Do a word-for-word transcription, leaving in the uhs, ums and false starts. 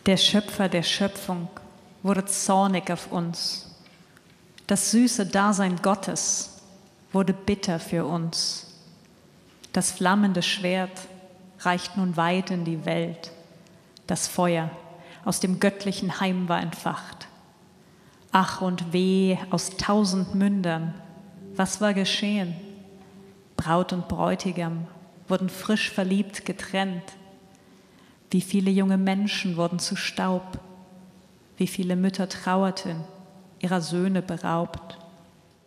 Der Schöpfer der Schöpfung wurde zornig auf uns. Das süße Dasein Gottes wurde bitter für uns. Das flammende Schwert reicht nun weit in die Welt. Das Feuer aus dem göttlichen Heim war entfacht. Ach und weh aus tausend Mündern, was war geschehen? Braut und Bräutigam wurden frisch verliebt getrennt. Wie viele junge Menschen wurden zu Staub, wie viele Mütter trauerten, ihrer Söhne beraubt.